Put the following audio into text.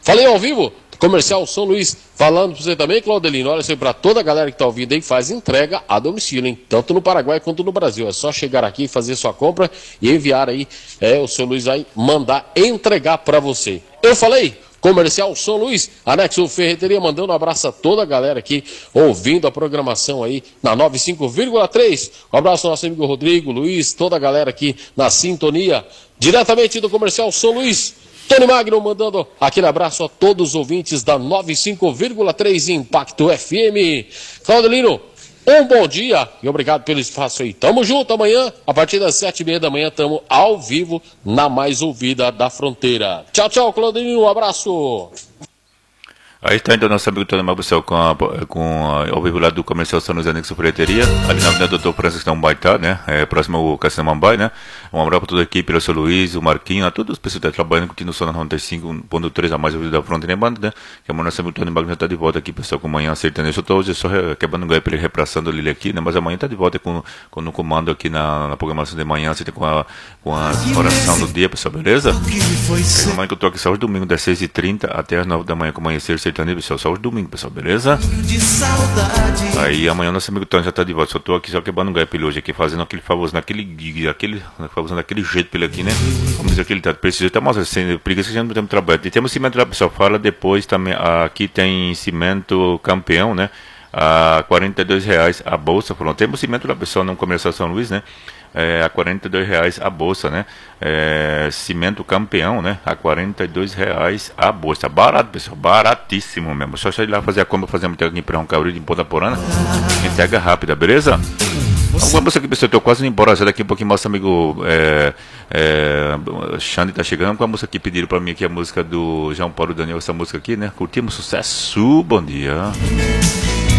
Falei ao vivo, Comercial São Luís, falando para você também, Claudelino, olha, para toda a galera que está ouvindo aí, faz entrega a domicílio, hein? Tanto no Paraguai quanto no Brasil. É só chegar aqui, fazer sua compra e enviar aí, o São Luís vai mandar entregar para você. Eu falei, Comercial São Luís, Anexo Ferreteria, mandando um abraço a toda a galera aqui, ouvindo a programação aí na 95,3. Um abraço ao nosso amigo Rodrigo, Luiz, toda a galera aqui na sintonia, diretamente do Comercial São Luís. Tony Magno mandando aquele abraço a todos os ouvintes da 95,3 Impacto FM. Claudelino, um bom dia e obrigado pelo espaço aí. Tamo junto amanhã, a partir das 7h30 da manhã, tamo ao vivo na mais ouvida da fronteira. Tchau, tchau, Claudelino, um abraço. Aí está então nosso amigo Tony Magno, pessoal, ao vivo lá do Comercial São Luís Anexo Ferreteria, ali na Avenida Doutor Francisco Baitá, né? Próximo ao Cassino Mambai, né? Um abraço para toda a equipe, o seu Luiz, o Marquinho, a todas as pessoas que estão trabalhando, curtindo o som na 95.3, a mais ouvida da fronteira, né? Que o nosso amigo Tony Magno já está de volta aqui, pessoal, com manhã sertanejo. Eu estou hoje só quebrando o galho para ele, repraçando ele aqui, né? Mas amanhã está de volta com o comando aqui na programação de manhã, você tem com a oração do dia, pessoal, beleza? Amanhã que eu estou aqui só hoje domingo, das 6h30 até as 9 da manhã, com amanhecer sertanejo, pessoal, só hoje domingo, pessoal, beleza? Aí amanhã nosso amigo Tony já está de volta, só estou aqui só quebrando o galho para ele hoje aqui, fazendo aquele favorzinho, daquele jeito para ele aqui, né? Vamos dizer que ele tá precisa até mostrar sem preguiça que a gente não tem trabalho. E temos cimento lá, pessoal, fala depois também, aqui tem cimento campeão, né? A R$42 a bolsa, pronto. Temos cimento lá, pessoal, no Comercial São Luís, né? A R$42 a bolsa, né? Cimento campeão, né? A R$42 a bolsa. Barato, pessoal, baratíssimo mesmo. Só sair lá fazer a compra, fazer uma entrega aqui para um cabrito em Ponta Porana. Entrega rápida, beleza? Alguma música aqui, pessoal, eu tô quase indo embora, já daqui um pouquinho nosso amigo Xande tá chegando com a música que pediram pra mim aqui, a música do João Paulo Daniel, essa música aqui, né? Curtimos, sucesso, bom dia.